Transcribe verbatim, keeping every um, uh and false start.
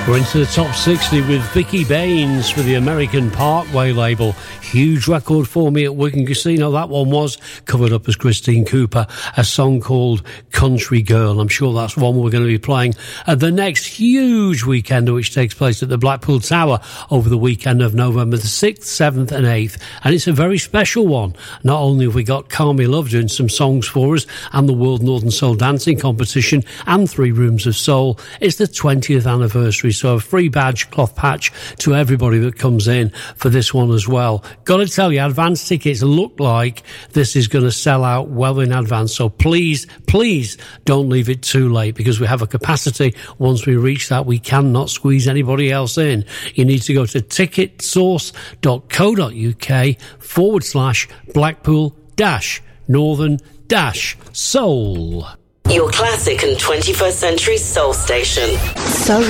We're into the top sixty with Vicky Baines for the American Parkway label. Huge record for me at Wigan Casino. That one was covered up as Christine Cooper, a song called Country Girl. I'm sure that's one we're going to be playing at the next huge weekend, which takes place at the Blackpool Tower over the weekend of November the sixth, seventh and eighth. And it's a very special one. Not only have we got Call Me Love doing some songs for us and the World Northern Soul Dancing Competition and Three Rooms of Soul, it's the twentieth anniversary. So a free badge, cloth patch to everybody that comes in for this one as well. Got to tell you, advance tickets look like this is going to sell out well in advance. So please, please don't leave it too late, because we have a capacity. Once we reach that, we cannot squeeze anybody else in. You need to go to ticketsource.co.uk forward slash Blackpool dash Northern dash Soul. Your classic and twenty-first century soul station. So